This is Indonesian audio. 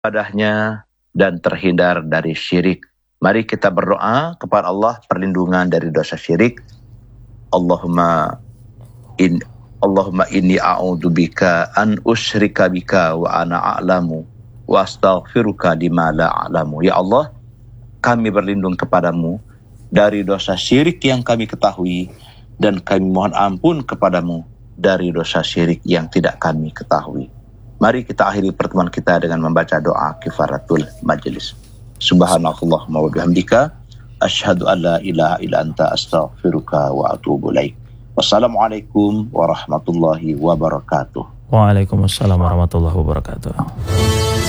ibadahnya dan terhindar dari syirik. Mari kita berdoa kepada Allah perlindungan dari dosa syirik. Allahumma inni a'udzubika an usyrika bika wa ana a'lamu wa astaghfiruka lima la a'lamu. Ya Allah, kami berlindung kepadamu dari dosa syirik yang kami ketahui, dan kami mohon ampun kepadamu dari dosa syirik yang tidak kami ketahui. Mari kita akhiri pertemuan kita dengan membaca doa kifaratul majlis. Subhanallahumma wa bihamdika asyhadu an la ilaha illa anta astaghfiruka wa atubu ilaik. Wassalamualaikum warahmatullahi wabarakatuh. Waalaikumsalam warahmatullahi wabarakatuh.